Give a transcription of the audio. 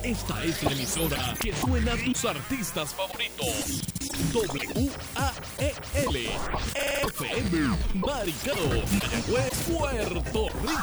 Esta es la emisora que suena a tus artistas favoritos. WAEL FM, Maricao, Mayagüez, Puerto Rico.